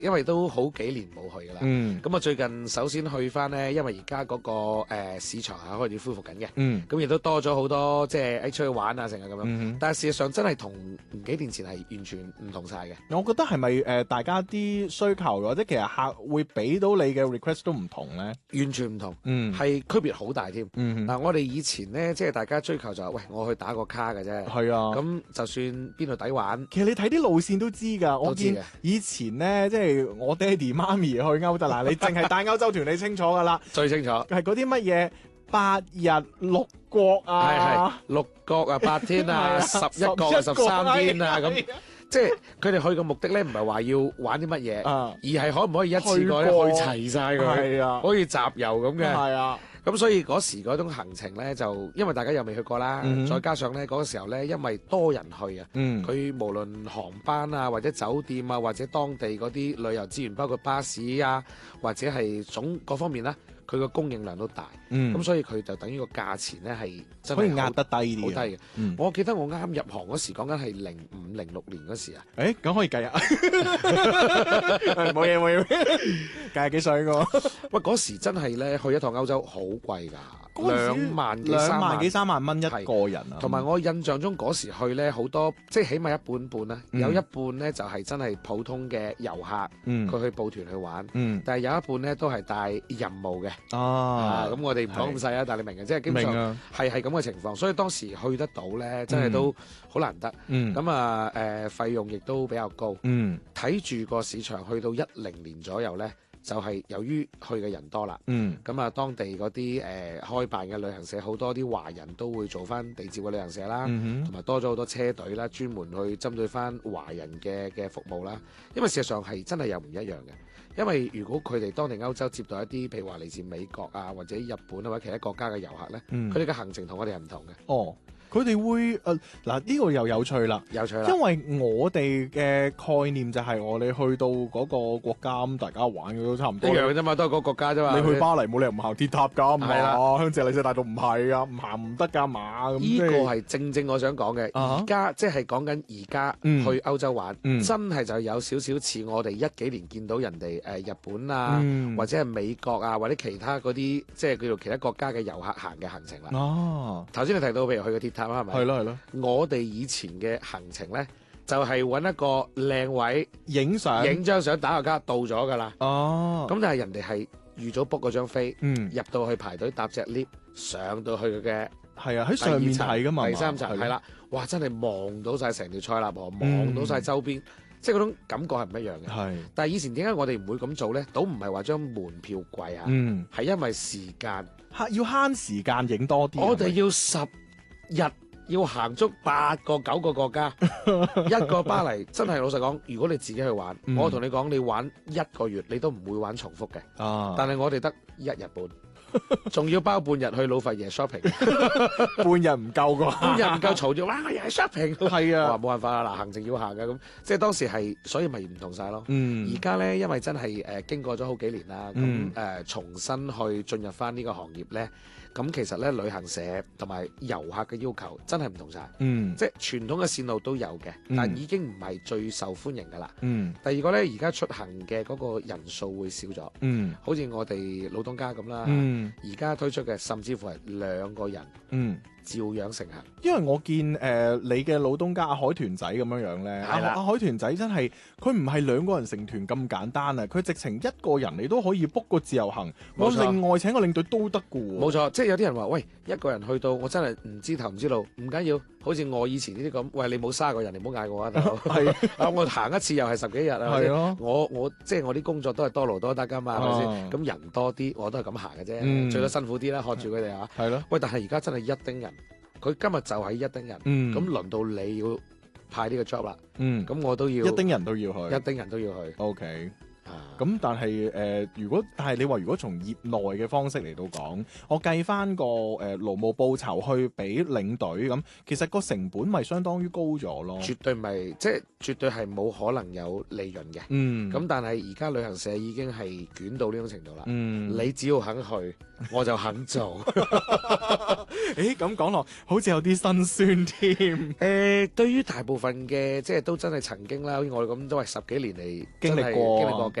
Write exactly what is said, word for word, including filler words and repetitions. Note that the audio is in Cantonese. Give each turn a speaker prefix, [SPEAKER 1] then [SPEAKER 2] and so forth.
[SPEAKER 1] 因為都好幾年冇去噶啦。
[SPEAKER 2] 嗯，
[SPEAKER 1] 咁啊最近首先去翻呢，因為而家嗰個誒、呃、市場係開始恢復緊嘅。
[SPEAKER 2] 嗯，
[SPEAKER 1] 咁亦都多咗好多即係誒出去玩啊，成日咁樣。
[SPEAKER 2] 嗯
[SPEAKER 1] 但係事實上真係同幾年前係完全唔同晒嘅。
[SPEAKER 2] 我覺得係咪誒大家啲需求或者其實客會俾到你嘅 request 都唔同咧？
[SPEAKER 1] 完全唔同，
[SPEAKER 2] 嗯，
[SPEAKER 1] 係區別好大添。嗱、
[SPEAKER 2] 嗯哼，
[SPEAKER 1] 我哋以前呢，即係大家追求就係、喂，我去打個卡嘅啫。
[SPEAKER 2] 係啊。
[SPEAKER 1] 咁就算邊度抵玩，
[SPEAKER 2] 其實你睇啲路線都知㗎，我見
[SPEAKER 1] 都知嘅
[SPEAKER 2] 以前咧，即係我爹哋媽咪去歐洲，嗱，你淨係帶歐洲團，你清楚㗎啦，
[SPEAKER 1] 最清楚。
[SPEAKER 2] 係嗰啲乜嘢八日六國
[SPEAKER 1] 係係
[SPEAKER 2] 啊，
[SPEAKER 1] 六國啊，八天啊，十一國啊，十三天啊，咁即係佢哋去嘅目的咧，唔係話要玩啲乜嘢，
[SPEAKER 2] 啊，
[SPEAKER 1] 而係可唔可以一次過咧去齊晒佢，
[SPEAKER 2] 係啊，
[SPEAKER 1] 可以集遊咁嘅。
[SPEAKER 2] 係啊，
[SPEAKER 1] 咁所以嗰時嗰種行程咧，就因為大家又未去過啦，
[SPEAKER 2] 嗯哼
[SPEAKER 1] 再加上咧嗰個時候咧，因為多人去啊，
[SPEAKER 2] 嗯，
[SPEAKER 1] 佢無論航班啊，或者酒店啊，或者當地嗰啲旅遊資源，包括巴士啊，或者係總各方面啦，佢個供應量都大，咁、
[SPEAKER 2] 嗯，
[SPEAKER 1] 所以佢就等於個價錢咧係真係好
[SPEAKER 2] 可以壓得低啲嘅，
[SPEAKER 1] 好低嘅。
[SPEAKER 2] 嗯，
[SPEAKER 1] 我記得我啱入行嗰時，講緊係零五零六年嗰時啊，
[SPEAKER 2] 誒，咁可以計啊，冇嘢冇嘢，計下幾歲個？
[SPEAKER 1] 喂嗰時真係咧去一趟歐洲好貴㗎，
[SPEAKER 2] 嗰陣時
[SPEAKER 1] 兩萬幾
[SPEAKER 2] 兩
[SPEAKER 1] 三萬
[SPEAKER 2] 萬幾。三萬蚊一個人啊，
[SPEAKER 1] 同埋我印象中嗰時去咧好多，即係起碼一半半啦，
[SPEAKER 2] 嗯
[SPEAKER 1] 有一半咧就係真係普通嘅遊客，
[SPEAKER 2] 嗯
[SPEAKER 1] 佢去報團去玩，
[SPEAKER 2] 嗯
[SPEAKER 1] 但係有一半咧都係帶任務嘅。
[SPEAKER 2] 啊，
[SPEAKER 1] 咁我哋唔講咁細啊，但係你明嘅，即係基本上
[SPEAKER 2] 明啊，
[SPEAKER 1] 係係咁嘅情況，所以當時去得到咧，真係都好難得。
[SPEAKER 2] 嗯
[SPEAKER 1] 咁啊誒費用亦都比較高，
[SPEAKER 2] 嗯
[SPEAKER 1] 睇住個市場去到一零年左右咧，就係由於去嘅人多啦。
[SPEAKER 2] 嗯
[SPEAKER 1] 咁啊，當地嗰啲誒開辦嘅旅行社，好多啲華人都會做翻地接嘅旅行社啦，
[SPEAKER 2] 嗯
[SPEAKER 1] 同埋多咗好多車隊啦，專門去針對翻華人嘅嘅服務啦。因為事實上係真係有唔一樣嘅，因為如果佢哋當地歐洲接待一啲譬如話嚟自美國啊，或者日本啊或者其他國家嘅遊客咧，
[SPEAKER 2] 嗯
[SPEAKER 1] 佢哋嘅行程同我哋係唔同嘅，
[SPEAKER 2] 哦，佢哋會誒嗱呢個又有趣啦。
[SPEAKER 1] 有趣啦。
[SPEAKER 2] 因為我哋嘅概念就係我哋去到嗰個國家咁，大家玩嘅都差唔
[SPEAKER 1] 一
[SPEAKER 2] 多。
[SPEAKER 1] 樣嘅啫嘛，都係嗰個國家啫嘛。
[SPEAKER 2] 你去巴黎冇理由唔行鐵塔㗎嘛？
[SPEAKER 1] 係啦
[SPEAKER 2] 香榭麗舍大道唔係㗎，唔行唔得㗎嘛。咁
[SPEAKER 1] 呢
[SPEAKER 2] 即係
[SPEAKER 1] 個係正正我想講嘅，
[SPEAKER 2] 啊哈
[SPEAKER 1] 而家即係講緊而家
[SPEAKER 2] 嗯
[SPEAKER 1] 去歐洲玩，
[SPEAKER 2] 嗯
[SPEAKER 1] 真係就有少少似我哋一幾年見到人哋誒、呃日本啊，
[SPEAKER 2] 嗯
[SPEAKER 1] 或者係美國啊，或者其他嗰啲即係叫做其他國家嘅遊客行嘅行程啦。
[SPEAKER 2] 哦，
[SPEAKER 1] 頭先你提到譬如去個鐵塔啦，係咪？
[SPEAKER 2] 係咯係咯，
[SPEAKER 1] 我哋以前嘅行程咧，就係、揾一個靚位，
[SPEAKER 2] 影相
[SPEAKER 1] 影張相打個卡，到咗㗎啦。
[SPEAKER 2] 哦，
[SPEAKER 1] 咁但係人哋係預早 book 嗰張飛，
[SPEAKER 2] 嗯
[SPEAKER 1] 入到去排隊搭隻 lift 上到去佢嘅。
[SPEAKER 2] 係啊，喺上面睇㗎嘛，
[SPEAKER 1] 第三層
[SPEAKER 2] 係咯
[SPEAKER 1] 係啦，哇！真係望到晒成條塞納河，
[SPEAKER 2] 嗯
[SPEAKER 1] 望到晒周邊，即係嗰種感覺係唔一樣嘅。
[SPEAKER 2] 係
[SPEAKER 1] 但係以前點解我哋唔會咁做咧？倒唔係話張門票貴啊，
[SPEAKER 2] 嗯，
[SPEAKER 1] 係因為時間，
[SPEAKER 2] 慳要慳時間影多啲。
[SPEAKER 1] 我哋要十日要行足八個九個國家，一個巴黎真係老實講，如果你自己去玩，
[SPEAKER 2] 嗯
[SPEAKER 1] 我同你講，你玩一個月你都唔會玩重複嘅。
[SPEAKER 2] 啊，
[SPEAKER 1] 但係我哋得一日半，仲要包半日去老佛爺 shopping，
[SPEAKER 2] 半日唔夠㗎，
[SPEAKER 1] 半日唔夠嘈住，哇！我又係 shopping。
[SPEAKER 2] 係啊，
[SPEAKER 1] 我話冇辦法啦，嗱行程要行嘅咁，即係當時係，所以咪唔同晒咯。
[SPEAKER 2] 嗯
[SPEAKER 1] 而家咧，因為真係誒、呃、經過咗好幾年啦，咁誒、
[SPEAKER 2] 嗯
[SPEAKER 1] 呃、重新去進入翻呢個行業咧，咁其實咧旅行社同埋遊客嘅要求真係唔同晒，
[SPEAKER 2] 嗯
[SPEAKER 1] 即係傳統嘅線路都有嘅，
[SPEAKER 2] 嗯
[SPEAKER 1] 但已經唔係最受歡迎噶啦。
[SPEAKER 2] 嗯
[SPEAKER 1] 第二個咧，而家出行嘅嗰個人數會少咗，
[SPEAKER 2] 嗯
[SPEAKER 1] 好似我哋老東家咁啦，
[SPEAKER 2] 嗯
[SPEAKER 1] 而家推出嘅甚至乎係兩個人
[SPEAKER 2] 嗯。
[SPEAKER 1] 照樣成行。
[SPEAKER 2] 因為我見誒、呃、你嘅老東家阿海豚仔咁樣樣咧，阿
[SPEAKER 1] 係啦
[SPEAKER 2] 阿海豚仔真係佢唔係兩個人成團咁簡單啊！佢直情一個人你都可以 book 個自由行，我
[SPEAKER 1] 冇錯
[SPEAKER 2] 另外請個領隊都得嘅喎。
[SPEAKER 1] 冇錯，即係有啲人話：喂，一個人去到，我真係唔知頭唔知路，唔緊要。好似我以前呢啲咁，喂，你冇卅個人，你唔好嗌我啊！大佬
[SPEAKER 2] 係
[SPEAKER 1] 啊，我行一次又係十幾日啊！
[SPEAKER 2] 係咯
[SPEAKER 1] 我我即係我啲工作都係多勞多得噶嘛，係咪
[SPEAKER 2] 啊
[SPEAKER 1] 先？咁人多啲，我都係咁行嘅啫，
[SPEAKER 2] 嗯
[SPEAKER 1] 最多辛苦啲啦，喝住佢哋啊！
[SPEAKER 2] 係咯，
[SPEAKER 1] 喂，但係而家真係一丁人，佢今日就係一丁人，咁、
[SPEAKER 2] 嗯
[SPEAKER 1] 輪到你要派呢個 job 啦，
[SPEAKER 2] 嗯，
[SPEAKER 1] 咁我都要
[SPEAKER 2] 一丁人都要去
[SPEAKER 1] 一丁人都要去
[SPEAKER 2] ，OK。
[SPEAKER 1] 啊！
[SPEAKER 2] 咁但係誒、呃，如果但係你話如果從業內嘅方式嚟到講，我計翻個誒、呃、勞務報酬去俾領隊咁，其實個成本咪相當於高咗咯。
[SPEAKER 1] 絕對咪即係絕對係冇可能有利潤嘅。
[SPEAKER 2] 嗯，
[SPEAKER 1] 咁但係而家旅行社已經係捲到呢種程度啦。
[SPEAKER 2] 嗯，
[SPEAKER 1] 你只要肯去，我就肯做。
[SPEAKER 2] 誒咁講落，好似有啲辛酸添。
[SPEAKER 1] 誒、呃，對於大部分嘅即係都真係曾經啦，好似我哋咁都係十幾年嚟
[SPEAKER 2] 經歷過
[SPEAKER 1] 真係經歷過